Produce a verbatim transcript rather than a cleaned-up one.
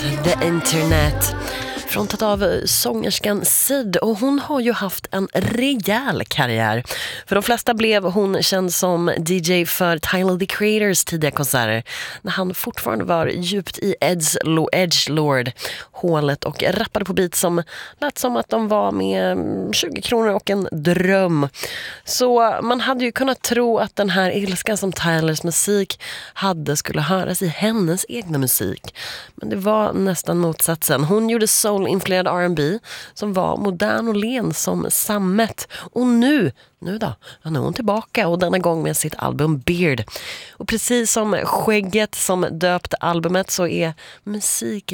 The Internet. Frontat av sångerskan Sid, och hon har ju haft en rejäl karriär. För de flesta blev hon känd som D J för Tyler the Creators tidiga konserter, när han fortfarande var djupt i Ed's Edgelord hålet och rappade på beat som lät som att de var med tjugo kronor och en dröm. Så man hade ju kunnat tro att den här ilskan som Tylers musik hade skulle höras i hennes egna musik. Men det var nästan motsatsen. Hon gjorde soul-influerad R and B som var modern och len som sammet. Och nu, nu då, ja, nu är hon tillbaka, och denna gång med sitt album Beard. Och precis som skägget som döpte albumet så är musiken